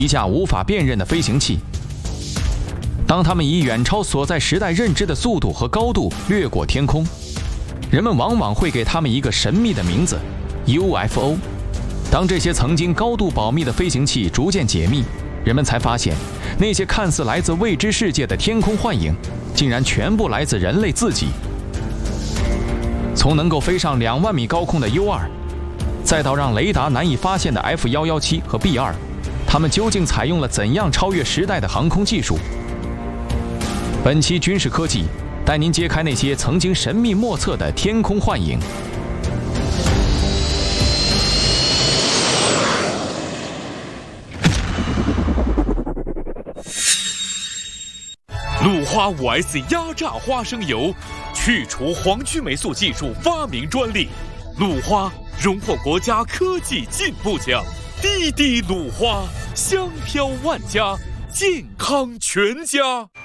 一架无法辨认的飞行器。当它们以远超所在时代认知的速度和高度掠过天空，人们往往会给它们一个神秘的名字 UFO。当这些曾经高度保密的飞行器逐渐解密，人们才发现，那些看似来自未知世界的天空幻影，竟然全部来自人类自己。从能够飞上2万米高空的 U2，再到让雷达难以发现的 F117和 B2，它们究竟采用了怎样超越时代的航空技术？本期军事科技带您揭开那些曾经神秘莫测的天空幻影。 鲁花5S压榨花生油，去除黄曲霉素技术发明专利。鲁花荣获国家科技进步奖。滴滴鲁花，香飘万家，健康全家。